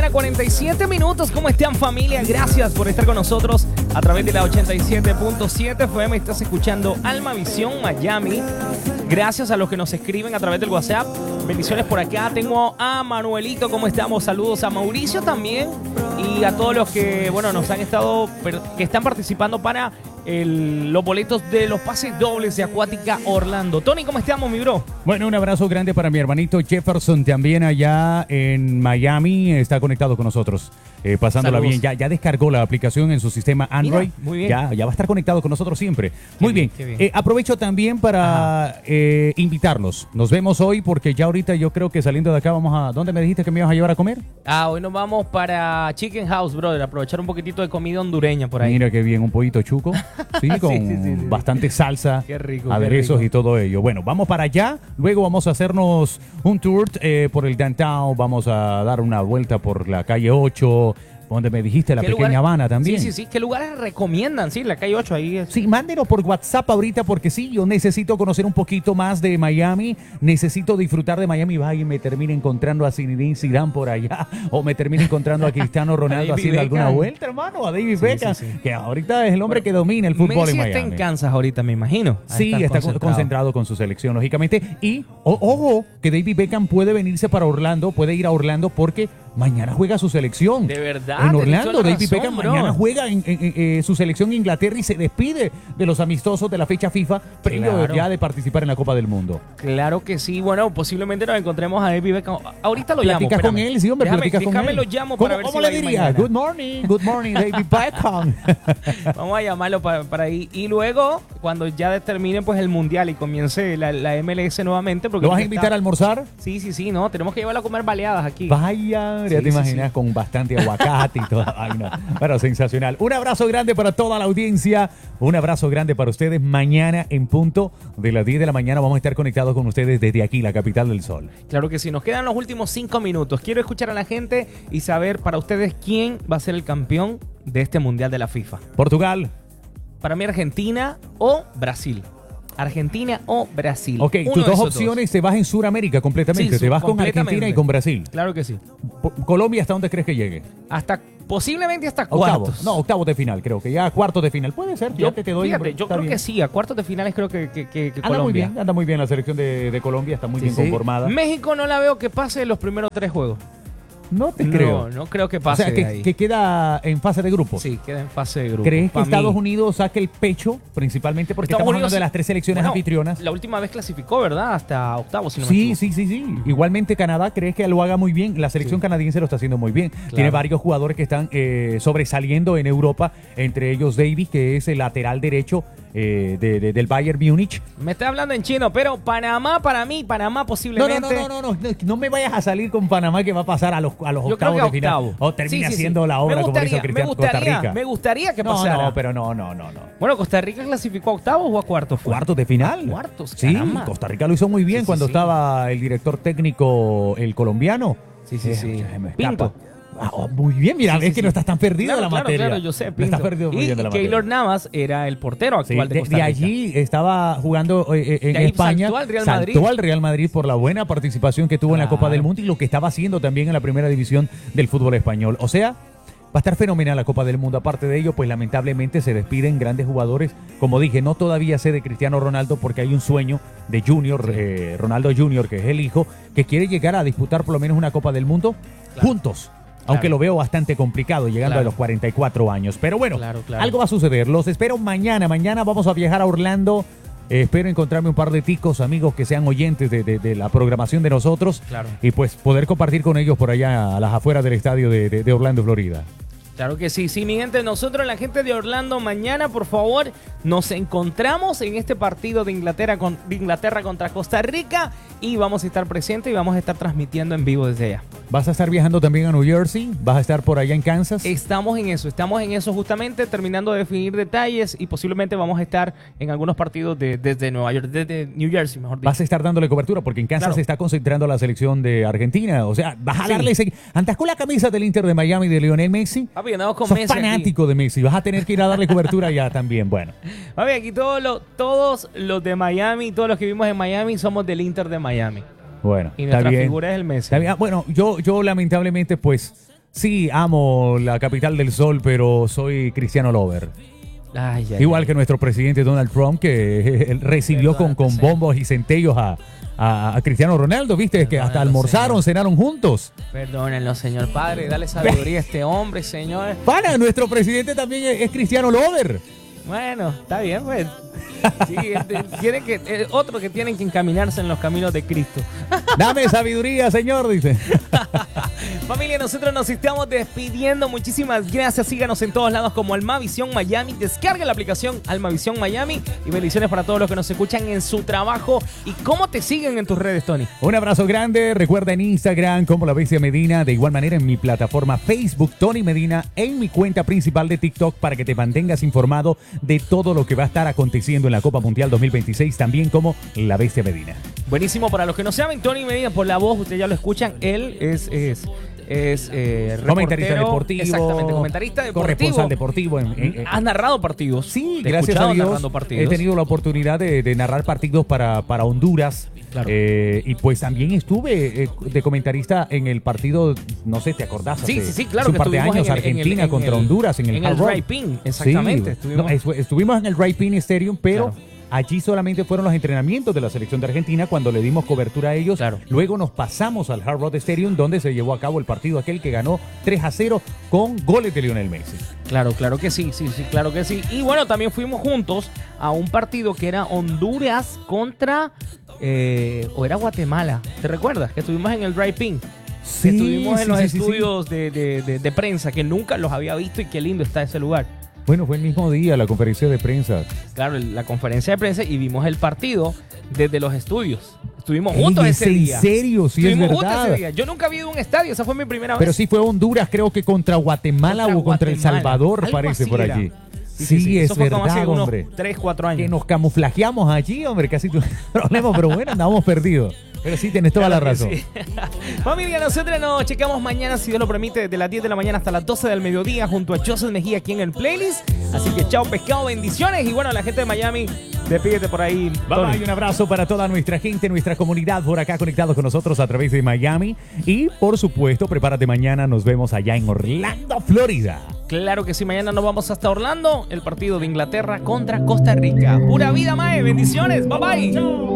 47 minutos. ¿Cómo están, familia? Gracias por estar con nosotros a través de la 87.7 FM. Estás escuchando Alma Visión Miami. Gracias a los que nos escriben a través del WhatsApp. Bendiciones por acá. Tengo a Manuelito. ¿Cómo estamos? Saludos a Mauricio también. Y a todos los que, bueno, nos han estado, que están participando para los boletos de los pases dobles de Acuática Orlando. Tony, ¿cómo estamos, mi bro? Bueno, un abrazo grande para mi hermanito Jefferson, también allá en Miami, está conectado con nosotros, pasándola Saludos. bien. Ya descargó la aplicación en su sistema Android. Mira, muy bien. Ya va a estar conectado con nosotros siempre. Muy bien. Qué bien. Aprovecho también para invitarlos. Nos vemos hoy porque ya ahorita yo creo que saliendo de acá vamos a... ¿Dónde me dijiste que me ibas a llevar a comer? Hoy nos vamos para Chicken House, brother. Aprovechar un poquitito de comida hondureña por ahí. Mira qué bien, un pollito chuco, ¿sí? Con Sí. bastante salsa, Qué rico, aderezos qué rico. y todo ello. Bueno, vamos para allá, luego vamos a hacernos un tour por el downtown, vamos a dar una vuelta por la calle 8, donde me dijiste la ¿Qué pequeña lugares? Habana también. Sí. ¿Qué lugares recomiendan? Sí, la calle 8 ahí es. Sí, mándenos por WhatsApp ahorita porque sí, yo necesito conocer un poquito más de Miami, necesito disfrutar de Miami. Vaya y me termine encontrando a Zinedine Zidane por allá o me termine encontrando a Cristiano Ronaldo David haciendo alguna Beckham. vuelta, hermano, a David Beckham, sí. que ahorita es el hombre que domina el fútbol Messi en Miami. está en Kansas ahorita, me imagino. Sí, está concentrado con su selección, lógicamente. Y, ojo, que David Beckham puede venirse para Orlando, puede ir a Orlando porque mañana juega su selección. De verdad. En tenés Orlando, toda la David razón, Beckham bro. mañana juega en su selección Inglaterra y se despide de los amistosos de la fecha FIFA previo Claro. ya de participar en la Copa del Mundo. Claro que sí. Bueno, posiblemente nos encontremos a David Beckham. Ahorita lo llamo. ¿Platicas con espérame. él? Sí, hombre, platicas con él. Déjame lo llamo para ver ¿Cómo si le va a ir diría? mañana. Good morning, David Beckham. Vamos a llamarlo para ahí. Y luego, cuando ya termine pues el Mundial y comience la MLS nuevamente. Porque ¿Lo vas a invitar a almorzar? Sí, no. Tenemos que llevarlo a comer baleadas aquí. Vaya, ya Sí, te sí, imaginas sí. con bastante aguacate y toda la vaina. Pero sensacional. Un abrazo grande para toda la audiencia. Un abrazo grande para ustedes. Mañana en punto de las 10 de la mañana vamos a estar conectados con ustedes desde aquí, la capital del sol. Claro que sí. Nos quedan los últimos 5 minutos. Quiero escuchar a la gente y saber para ustedes quién va a ser el campeón de este Mundial de la FIFA. Portugal. Para mí, Argentina o Brasil. Argentina o Brasil. Ok, Uno tus de dos esos opciones te vas en Sudamérica completamente. Sí, te vas con completamente. Argentina y con Brasil. Claro que sí. Colombia, ¿hasta dónde crees que llegue? Posiblemente hasta Octavos. cuartos. No, octavos de final, creo que ya cuartos de final. Puede ser, Yo, ya te doy. fíjate, yo está creo bien. que sí. A cuartos de finales creo que Colombia. Anda muy bien la selección de Colombia, está muy Sí, bien sí. conformada. México no la veo que pase los primeros 3 juegos. No te creo. No creo que O pase sea, de ahí. que queda en fase de grupos. Sí, queda en fase de grupo. ¿Crees que Pa' Estados mí. Unidos saque el pecho, principalmente porque Estados estamos Unidos hablando de sí. las 3 selecciones Bueno, anfitrionas? La última vez clasificó, ¿verdad? Hasta octavos, si no me Sí, equivoco. sí. Igualmente Canadá, ¿crees que lo haga muy bien? La selección Sí. canadiense lo está haciendo muy bien. Tiene varios jugadores que están sobresaliendo en Europa, entre ellos Davis, que es el lateral derecho del Bayern Múnich. Me está hablando en chino, pero Panamá, para mí, Panamá posiblemente. No me vayas a salir con Panamá que va a pasar a los Yo creo octavos que de final. octavo. O termina Sí. siendo la obra como hizo Cristiano Costa Rica. Me gustaría que No, pasara. pero no. Bueno, ¿Costa Rica clasificó a octavos o a cuartos? fue? ¿Cuartos de final? Cuartos, Sí, caramba. Costa Rica lo hizo muy bien Sí, cuando sí. estaba el director técnico, el colombiano. Sí. Se me escapa. Pinto. Muy bien, mira, Sí, es que no estás tan perdido de la Claro, materia. yo sé, No Pinto. estás perdido muy Y bien de la materia. Keylor Navas era el portero Sí, actual de Costa de Rica. allí estaba jugando en De ahí España. saltó al Real Saltó Madrid. al Real Madrid por la buena participación que tuvo en la Copa Claro. del Mundo y lo que estaba haciendo también en la primera división del fútbol español. O sea, va a estar fenomenal la Copa del Mundo. Aparte de ello, pues lamentablemente se despiden grandes jugadores. Como dije, no todavía sé de Cristiano Ronaldo porque hay un sueño de Junior, Ronaldo Junior, que es el hijo, que quiere llegar a disputar por lo menos una Copa del Mundo juntos. Aunque lo veo bastante complicado llegando a los 44 años. Pero bueno, Claro. algo va a suceder. Los espero mañana. Mañana vamos a viajar a Orlando. Espero encontrarme un par de ticos, amigos que sean oyentes de la programación de nosotros. Claro. Y pues poder compartir con ellos por allá a las afueras del estadio de Orlando, Florida. Claro que sí, mi gente, nosotros, la gente de Orlando, mañana, por favor, nos encontramos en este partido de Inglaterra contra Costa Rica y vamos a estar presentes y vamos a estar transmitiendo en vivo desde allá. ¿Vas a estar viajando también a New Jersey? ¿Vas a estar por allá en Kansas? Estamos en eso justamente, terminando de definir detalles y posiblemente vamos a estar en algunos partidos desde Nueva York, desde New Jersey, mejor dicho. Vas a estar dándole cobertura porque en Kansas Claro. se está concentrando la selección de Argentina. O sea, vas a Sí. darle ese... ¿Andas con la camisa del Inter de Miami de Lionel Messi? Papi, andamos con Sos Messi fanático de Messi. Vas a tener que ir a darle cobertura allá también. Bueno. aquí. Papi, aquí todos los de Miami, todos los que vivimos en Miami, somos del Inter de Miami. Bueno, Y está nuestra bien. figura es el Messi. Está bien. Bueno, yo lamentablemente pues Sí, amo la capital del sol, pero soy cristiano lover. Igual que nuestro presidente Donald Trump, que recibió con bombos y centellos a Cristiano Ronaldo, ¿viste? Que hasta almorzaron, cenaron juntos. Perdónenlo, señor padre, dale sabiduría a este hombre, señor. Para, nuestro presidente también es cristiano lover. Bueno, está bien, pues. Sí, otro que tienen que encaminarse en los caminos de Cristo. Dame sabiduría, señor, dice. Familia, nosotros nos estamos despidiendo. Muchísimas gracias. Síganos en todos lados como Almavisión Miami. Descarga la aplicación Almavisión Miami. Y bendiciones para todos los que nos escuchan en su trabajo. ¿Y cómo te siguen en tus redes, Tony? Un abrazo grande. Recuerda en Instagram como La Bestia Medina. De igual manera en mi plataforma Facebook, Tony Medina. En mi cuenta principal de TikTok para que te mantengas informado de todo lo que va a estar aconteciendo en la Copa Mundial 2026. También como La Bestia Medina. Buenísimo. Para los que no saben, Tony Medina, por la voz, ustedes ya lo escuchan. Él es comentarista deportivo. Exactamente, comentarista deportivo. Corresponsal deportivo. ¿Has narrado partidos? Sí, gracias a Dios he tenido la oportunidad de narrar partidos para Honduras. Claro. Y pues también estuve de comentarista en el partido, no sé, ¿te acordás? Sí, claro. Hace un par de años, Argentina contra Honduras en el Hard Rock. Ray Pin, exactamente. Sí, estuvimos en el Ray Pin Stadium, pero... Claro. Allí solamente fueron los entrenamientos de la selección de Argentina cuando le dimos cobertura a ellos. Claro. Luego nos pasamos al Hard Rock Stadium donde se llevó a cabo el partido aquel que ganó 3-0 con goles de Lionel Messi. Claro que sí, claro que sí. Y bueno, también fuimos juntos a un partido que era Honduras contra, o era Guatemala. ¿Te recuerdas? Que estuvimos en el Dry Pin. Sí, estuvimos en los estudios de prensa que nunca los había visto y qué lindo está ese lugar. Bueno, fue el mismo día la conferencia de prensa. Claro, la conferencia de prensa y vimos el partido desde los estudios. Estuvimos juntos ese día. ¿En serio? Sí, es verdad. Yo nunca había ido a un estadio, esa fue mi primera vez. Pero sí fue Honduras, creo que contra Guatemala o contra El Salvador, parece por allí. Sí, es verdad, hace hombre. Unos 3, 4 años. Que nos camuflajeamos allí, hombre, casi tuvimos problemas, pero bueno, andábamos perdidos. Pero sí, tenés toda la razón. Sí. Familia, nosotros nos checamos mañana, si Dios lo permite, desde las 10 de la mañana hasta las 12 del mediodía, junto a Joseph Mejía aquí en el playlist. Así que chao, pescado, bendiciones. Y bueno, la gente de Miami, despídete por ahí. Bye, un abrazo para toda nuestra gente, nuestra comunidad por acá conectados con nosotros a través de Miami. Y por supuesto, prepárate mañana, nos vemos allá en Orlando, Florida. Claro que sí, mañana nos vamos hasta Orlando, el partido de Inglaterra contra Costa Rica. Pura vida, mae, bendiciones, bye bye. Chao.